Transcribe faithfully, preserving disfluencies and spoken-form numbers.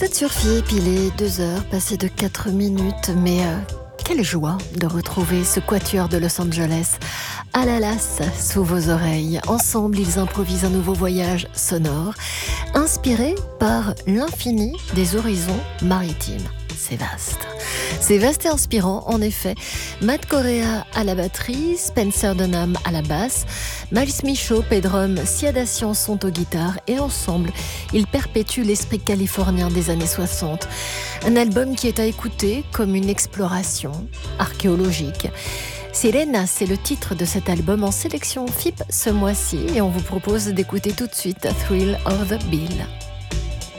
Vous êtes sur Philippe, il est deux heures, passé de quatre minutes, mais euh, quelle joie de retrouver ce quatuor de Los Angeles à la lasse sous vos oreilles. Ensemble, ils improvisent un nouveau voyage sonore, inspiré par l'infini des horizons maritimes. C'est vaste. C'est vaste et inspirant, en effet. Matt Correa à la batterie, Spencer Dunham à la basse, Miles Michaud, Pedrum, Siadassian sont aux guitares et ensemble, ils perpétuent l'esprit californien des années soixante. Un album qui est à écouter comme une exploration archéologique. Sirena, c'est le titre de cet album en sélection F I P ce mois-ci et on vous propose d'écouter tout de suite A Thrill of the Bill.